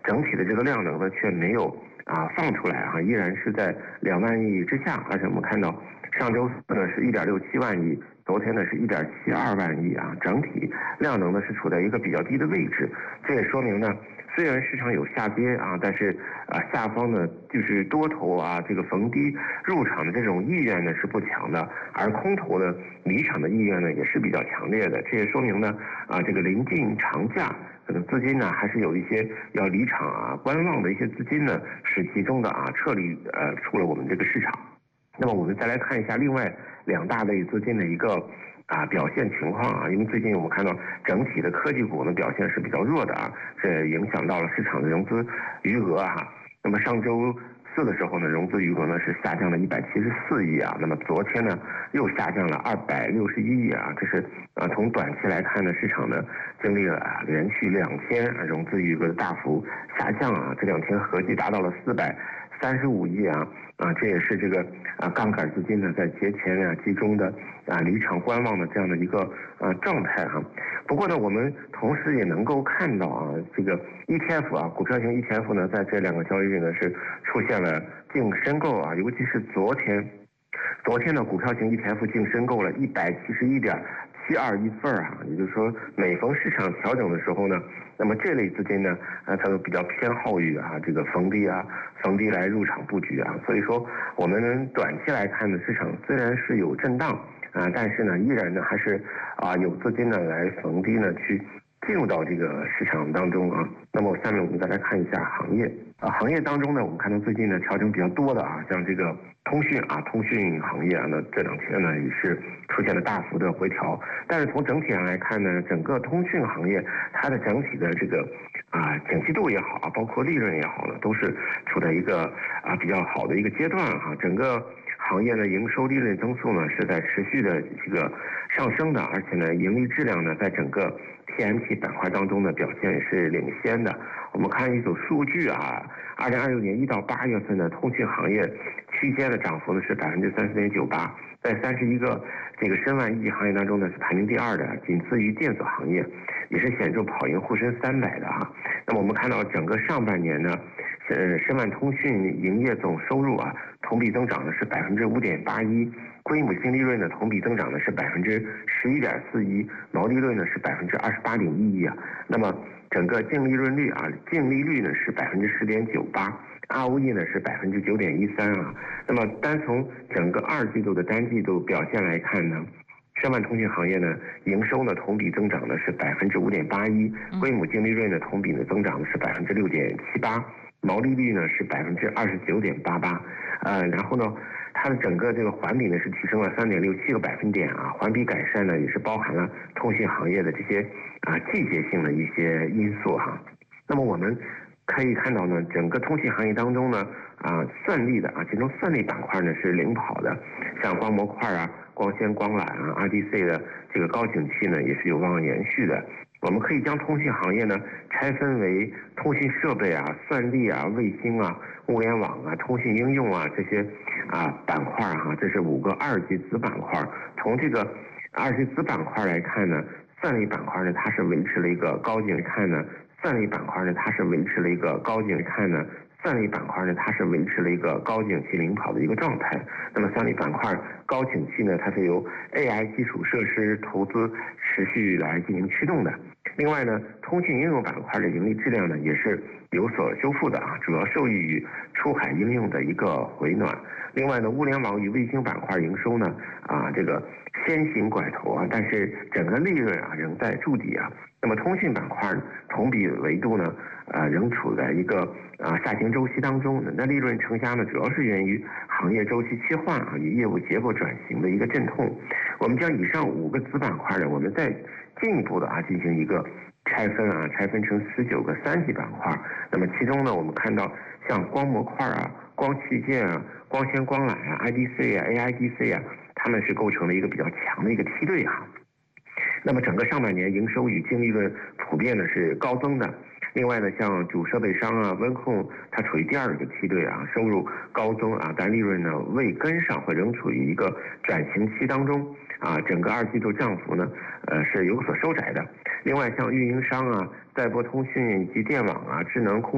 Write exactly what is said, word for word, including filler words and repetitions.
整体的这个量能呢却没有啊放出来啊，依然是在两万亿之下。而且我们看到上周四呢是一点六七万亿，昨天呢是一点七二万亿啊，整体量能呢是处在一个比较低的位置。这也说明呢，虽然市场有下跌啊，但是啊下方呢就是多头啊这个逢低入场的这种意愿呢是不强的，而空头呢离场的意愿呢也是比较强烈的。这也说明呢啊这个临近长假，可能资金呢还是有一些要离场啊观望的一些资金呢是集中的啊撤离呃出了我们这个市场。那么我们再来看一下另外两大类资金的一个啊表现情况啊，因为最近我们看到整体的科技股呢表现是比较弱的啊，这影响到了市场的融资余额啊。那么上周四的时候呢，融资余额呢是下降了一百七十四亿啊，那么昨天呢又下降了二百六十一亿啊，这是啊从短期来看呢，市场呢经历了啊连续两天啊融资余额的大幅下降啊，这两天合计达到了四百三十五亿啊啊，这也是这个啊杠杆资金呢在节前啊集中的啊离场观望的这样的一个啊状态哈、啊。不过呢，我们同时也能够看到啊，这个 E T F 啊，股票型 E T F 呢，在这两个交易日呢是出现了净申购啊，尤其是昨天，昨天呢股票型 E T F 净申购了一百七十一点七二亿份啊，也就是说每逢市场调整的时候呢，那么这类资金呢，啊，它都比较偏好于啊这个逢低啊逢低来入场布局啊，所以说我们短期来看呢，市场虽然是有震荡啊，但是呢依然呢还是啊有资金呢来逢低呢去进入到这个市场当中啊。那么下面我们再来看一下行业啊，行业当中呢，我们看到最近呢调整比较多的啊，像这个通讯啊，通讯行业啊，那这两天呢也是出现了大幅的回调。但是从整体上来看呢，整个通讯行业它的整体的这个啊景气度也好啊，包括利润也好呢，都是处在一个啊比较好的一个阶段哈、啊。整个行业的营收利润增速呢是在持续的这个上升的，而且呢盈利质量呢在整个 T M T 板块当中的表现是领先的。我们看一组数据啊，二零二六年一到八月份的通讯行业区间的涨幅呢是百分之三十点九八，在三十一个这个申万亿行业当中呢是排名第二的，仅次于电子行业，也是显著跑赢沪深三百的啊。那么我们看到整个上半年呢，呃，申万通讯营业总收入啊，同比增长的是百分之五点八一，规模净利润呢同比增长的是百分之十一点四一，毛利润呢是百分之二十八点一一啊。那么整个净利润率啊，净利率呢是百分之十点九八。R O E 呢是百分之九点一三啊。那么单从整个二季度的单季度表现来看呢，申万通讯行业呢营收呢同比增长的是百分之五点八一，规模净利润呢同比呢增长的是百分之六点七八，毛利率呢是百分之二十九点八八。呃，然后呢，它的整个这个环比呢是提升了三点六七个百分点啊，环比改善呢也是包含了通讯行业的这些啊季节性的一些因素哈。那么我们可以看到呢，整个通信行业当中呢，啊，算力的啊，其中算力板块呢是领跑的，像光模块啊、光纤、光缆啊、R D C 的这个高景气呢，也是有望延续的。我们可以将通信行业呢拆分为通信设备啊、算力啊、卫星啊、物联网啊、通信应用啊这些啊板块哈、啊，这是五个二级子板块。从这个二级子板块来看呢，算力板块呢它是维持了一个高景看呢。算力板块呢，它是维持了一个高景看呢，算力板块呢，它是维持了一个高景气领跑的一个状态。那么算力板块高景气呢，它是由 A I 基础设施投资持续来进行驱动的。另外呢，通信应用板块的盈利质量呢也是有所修复的啊，主要受益于出海应用的一个回暖。另外呢，物联网与卫星板块营收呢啊这个先行拐头啊，但是整个利润啊仍在筑底啊。那么通信板块同比维度呢，呃，仍处在一个啊下行周期当中。那利润承压呢，主要是源于行业周期切换啊与业务结构转型的一个阵痛。我们将以上五个子板块呢，我们再进一步的啊进行一个拆分啊，拆分成十九个三级板块。那么其中呢，我们看到像光模块啊、光器件啊、光纤、光缆啊、I D C 啊、A I D C 啊，它们是构成了一个比较强的一个梯队哈、啊。那么整个上半年营收与净利润普遍呢是高增的。另外呢，像主设备商啊、温控，它处于第二个梯队啊，收入高增啊，但利润呢未跟上，或仍处于一个转型期当中啊。整个二季度涨幅呢，呃是有所收窄的。另外，像运营商啊、载波通讯以及电网啊、智能控